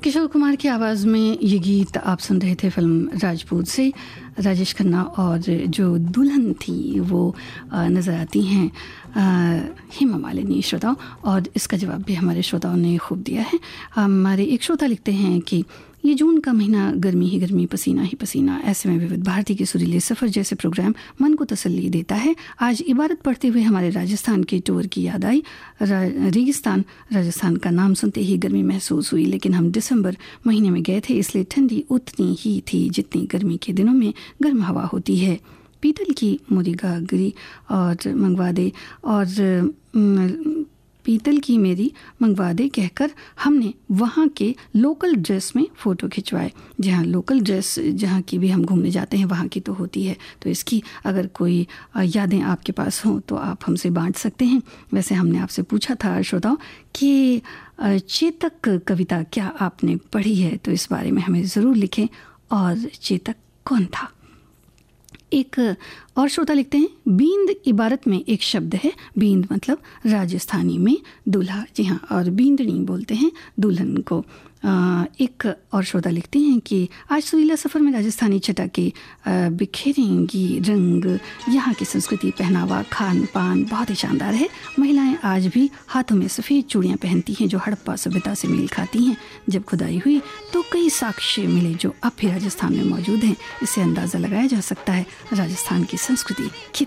किशोर कुमार की आवाज़ में ये गीत आप सुन रहे थे फिल्म राजपूत से। राजेश खन्ना और जो दुल्हन थी वो नज़र आती हैं हेमा मालिनी श्रोताओं, और इसका जवाब भी हमारे श्रोताओं ने खूब दिया है। हमारे एक श्रोता लिखते हैं कि ये जून का महीना गर्मी ही गर्मी, पसीना ही पसीना, ऐसे में विविध भारती के सुरीले सफ़र जैसे प्रोग्राम मन को तसल्ली देता है। आज इबारत पढ़ते हुए हमारे राजस्थान के टूर की याद आई। रेगिस्तान राजस्थान का नाम सुनते ही गर्मी महसूस हुई, लेकिन हम दिसंबर महीने में गए थे, इसलिए ठंडी उतनी ही थी जितनी गर्मी के दिनों में गर्म हवा होती है। पीतल की मुरीगागरी और मंगवा दे, और पीतल की मेरी मंगवा दे कहकर हमने वहाँ के लोकल ड्रेस में फ़ोटो खिंचवाए। जहाँ लोकल ड्रेस जहाँ की भी हम घूमने जाते हैं वहाँ की तो होती है, तो इसकी अगर कोई यादें आपके पास हों तो आप हमसे बांट सकते हैं। वैसे हमने आपसे पूछा था श्रोताओं कि चेतक कविता क्या आपने पढ़ी है, तो इस बारे में हमें ज़रूर लिखें, और चेतक कौन था। एक और श्रोता लिखते हैं, बींद इबारत में एक शब्द है, बींद मतलब राजस्थानी में दूल्हा, जी हाँ, और बींदनी बोलते हैं दुल्हन को। एक और श्रोता लिखते हैं कि आज सुरीला सफ़र में राजस्थानी छटा के बिखेरेंगी रंग, यहाँ की संस्कृति, पहनावा, खान पान बहुत ही शानदार है। महिलाएं आज भी हाथों में सफ़ेद चूड़ियाँ पहनती हैं जो हड़प्पा सभ्यता से मेल खाती हैं। जब खुदाई हुई तो कई साक्ष्य मिले जो अब भी राजस्थान में मौजूद हैं। इससे अंदाज़ा लगाया जा सकता है राजस्थान की संस्कृति